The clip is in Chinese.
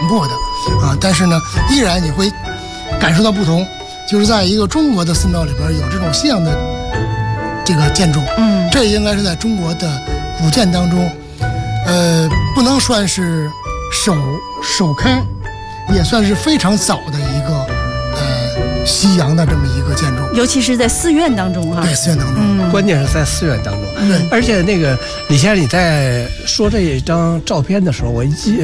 破的啊，但是呢，依然你会感受到不同，就是在一个中国的寺庙里边有这种西洋的这个建筑，这应该是在中国的古建当中，不能算是首开，也算是非常早的一个西洋的这么一个建筑， 尤其是在寺院当中哈。 对，寺院当中， 关键是在寺院当中。 对， 而且那个李先生，你在说这张照片的时候，我